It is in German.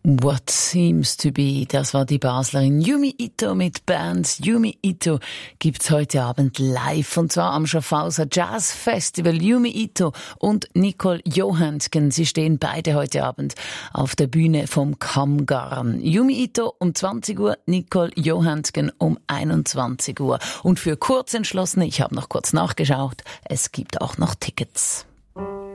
What Seems to Be, das war die Baslerin Yumi Ito mit Bands. Yumi Ito gibt's heute Abend live, und zwar am Schaffhauser Jazz Festival. Yumi Ito und Nicole Johansson, sie stehen beide heute Abend auf der Bühne vom Kammgarn. Yumi Ito um 20 Uhr, Nicole Johansson um 21 Uhr. Und für Kurzentschlossene, ich habe noch kurz nachgeschaut, es gibt auch noch Tickets.